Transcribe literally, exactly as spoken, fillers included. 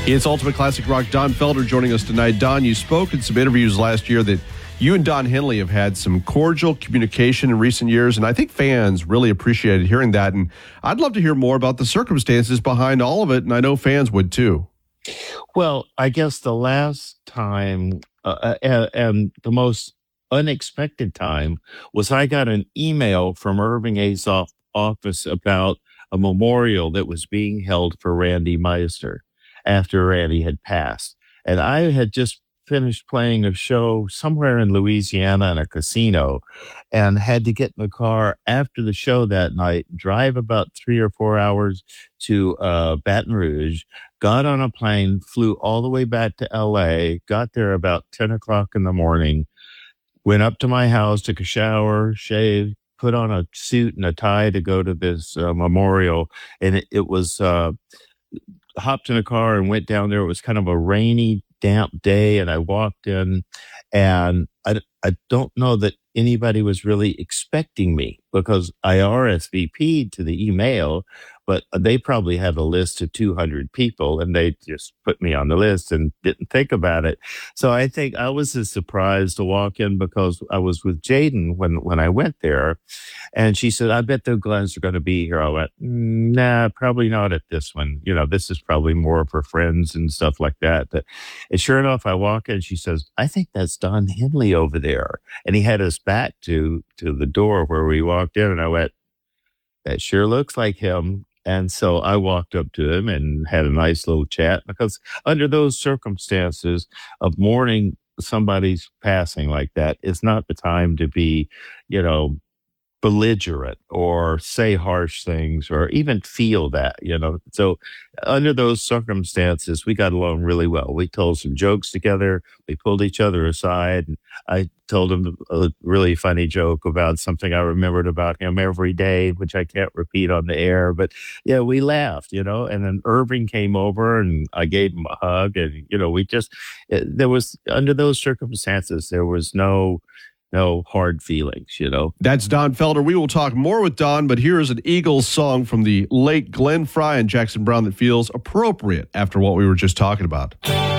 It's Ultimate Classic Rock. Don Felder joining us tonight. Don, you spoke in some interviews last year that you and Don Henley have had some cordial communication in recent years, and I think fans really appreciated hearing that. And I'd love to hear more about the circumstances behind all of it, and I know fans would too. Well, I guess the last time uh, and, and the most unexpected time was I got an email from Irving Azoff's office about a memorial that was being held for Randy Meisner after Randy had passed. And I had just finished playing a show somewhere in Louisiana in a casino and had to get in the car after the show that night, drive about three or four hours to uh, Baton Rouge, got on a plane, flew all the way back to L A, got there about ten o'clock in the morning, went up to my house, took a shower, shaved, put on a suit and a tie to go to this uh, memorial. And it, it was... Uh, hopped in a car and went down there. It was kind of a rainy, damp day, and I walked in, and I, I don't know that anybody was really expecting me because I R S V P'd to the email, but they probably had a list of two hundred people, and they just put me on the list and didn't think about it. So I think I was as surprised to walk in because I was with Jaden when, when I went there, and she said, I bet the Glens are going to be here. I went, nah, probably not at this one. You know, this is probably more for friends and stuff like that. But, and sure enough, I walk in, she says, I think that's Don Henley over there. And he had us back to, to the door where we walked in, and I went, that sure looks like him. And so I walked up to him and had a nice little chat because under those circumstances of mourning somebody's passing like that, it's not the time to be, you know, belligerent or say harsh things or even feel that, you know. So under those circumstances, we got along really well. We told some jokes together. We pulled each other aside. And I told him a really funny joke about something I remembered about him every day, which I can't repeat on the air. But yeah, we laughed, you know. And then Irving came over and I gave him a hug. And, you know, we just, it, there was, under those circumstances, there was no, No hard feelings, you know. That's Don Felder. We will talk more with Don, but here is an Eagles song from the late Glenn Frey and Jackson Browne that feels appropriate after what we were just talking about.